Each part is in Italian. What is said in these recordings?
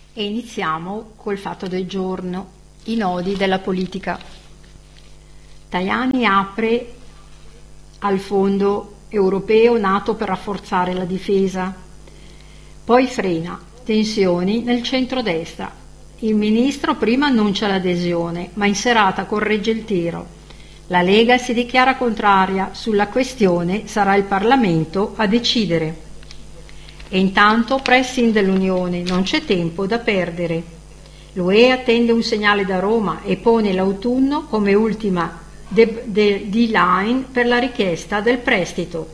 E iniziamo col fatto del giorno, i nodi della politica. Tajani apre al fondo europeo nato per rafforzare la difesa, poi frena, tensioni nel centrodestra. Il ministro prima annuncia l'adesione, ma in serata corregge il tiro. La Lega si dichiara contraria, sulla questione sarà il Parlamento a decidere. E intanto pressing dell'Unione, non c'è tempo da perdere. L'UE attende un segnale da Roma e pone l'autunno come ultima deadline per la richiesta del prestito.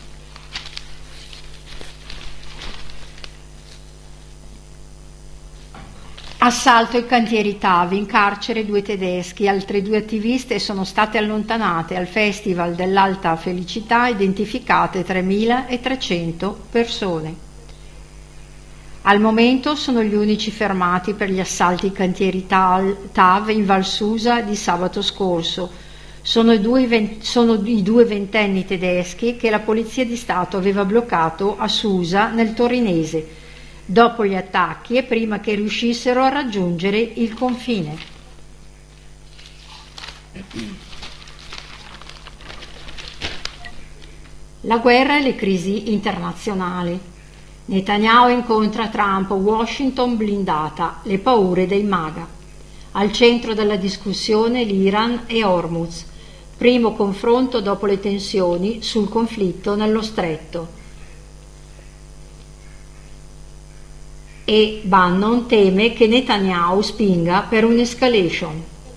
Assalto ai cantieri TAV, in carcere 2 tedeschi, altre 2 attiviste sono state allontanate al Festival dell'Alta Felicità, identificate 3.300 persone. Al momento sono gli unici fermati per gli assalti ai cantieri TAV in Val Susa di sabato scorso. Sono i 2 ventenni tedeschi che la Polizia di Stato aveva bloccato a Susa nel torinese, dopo gli attacchi e prima che riuscissero a raggiungere il confine. La guerra e le crisi internazionali. Netanyahu incontra Trump, Washington blindata, le paure dei MAGA. Al centro della discussione l'Iran e Hormuz, primo confronto dopo le tensioni sul conflitto nello stretto. E Bannon teme che Netanyahu spinga per un'escalation.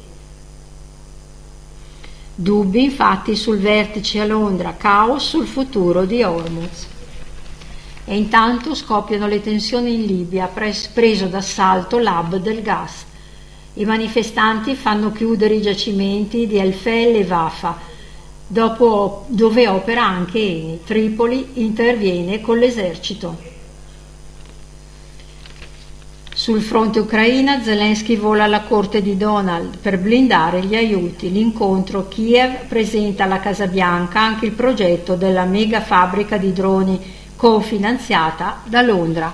Dubbi infatti sul vertice a Londra, caos sul futuro di Hormuz. E intanto scoppiano le tensioni in Libia, preso d'assalto l'hub del gas. I manifestanti fanno chiudere i giacimenti di El Fel e Wafa, dove opera anche Eni. Tripoli interviene con l'esercito. Sul fronte ucraina, Zelensky vola alla corte di Donald per blindare gli aiuti. L'incontro, Kiev presenta alla Casa Bianca anche il progetto della mega fabbrica di droni cofinanziata da Londra.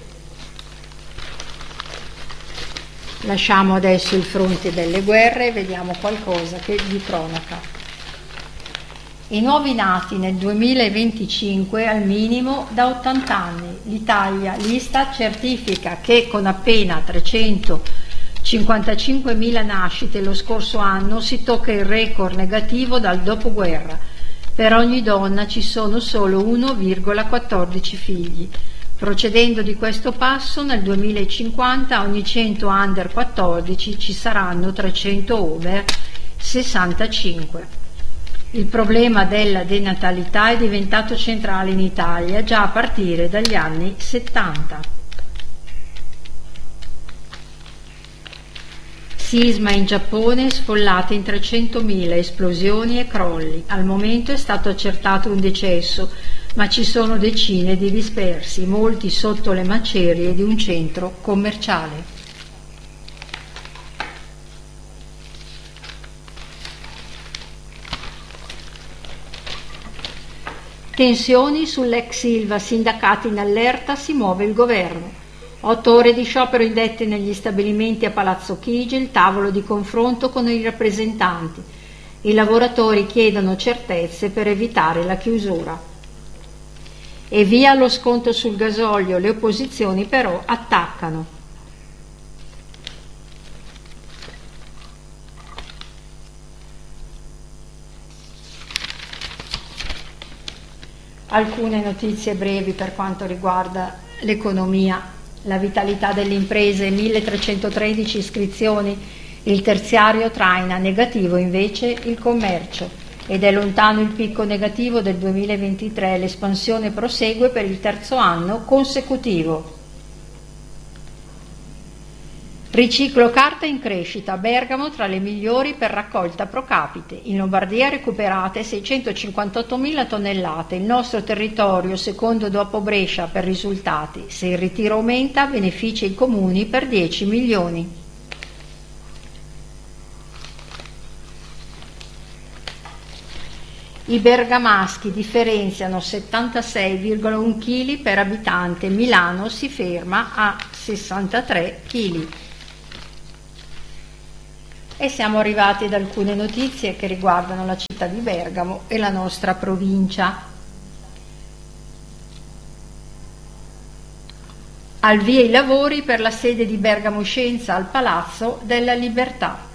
Lasciamo adesso il fronte delle guerre e vediamo qualcosa di cronaca. I nuovi nati nel 2025 al minimo da 80 anni. L'Istat certifica che con appena 355.000 nascite lo scorso anno si tocca il record negativo dal dopoguerra. Per ogni donna ci sono solo 1,14 figli. Procedendo di questo passo, nel 2050 ogni 100 under 14 ci saranno 300 over 65. Il problema della denatalità è diventato centrale in Italia già a partire dagli anni 70. Sisma in Giappone, sfollate in 300.000, esplosioni e crolli. Al momento è stato accertato un decesso, ma ci sono decine di dispersi, molti sotto le macerie di un centro commerciale. Tensioni sull'ex Ilva, sindacati in allerta, si muove il governo. 8 ore di sciopero indette negli stabilimenti a Palazzo Chigi, il tavolo di confronto con i rappresentanti. I lavoratori chiedono certezze per evitare la chiusura. E via lo sconto sul gasolio, le opposizioni però attaccano. Alcune notizie brevi per quanto riguarda l'economia. La vitalità delle imprese, 1313 iscrizioni, il terziario traina, negativo invece il commercio ed è lontano il picco negativo del 2023, l'espansione prosegue per il terzo anno consecutivo. Riciclo carta in crescita, Bergamo tra le migliori per raccolta pro capite. In Lombardia recuperate 658.000 tonnellate, il nostro territorio secondo dopo Brescia per risultati. Se il ritiro aumenta, beneficia i comuni per 10 milioni. I bergamaschi differenziano 76,1 kg per abitante, Milano si ferma a 63 kg. E siamo arrivati ad alcune notizie che riguardano la città di Bergamo e la nostra provincia. Al via i lavori per la sede di Bergamo Scienza al Palazzo della Libertà.